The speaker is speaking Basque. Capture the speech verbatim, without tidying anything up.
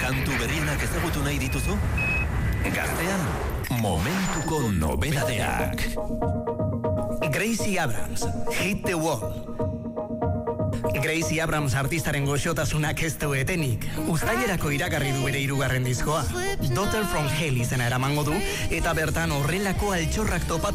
Kantu berrienak ezagutu nahi dituzu? Gaztean, momentuko nobedadeak. Gracie Abrams, Hit the Wall. Gracie Abrams artistaren goxotasunak ez du etenik. Uztailerako iragarri du bere hirugarren diskoa. Daughter from Hell izena eramango du, eta bertan horrelako altxorrak topatu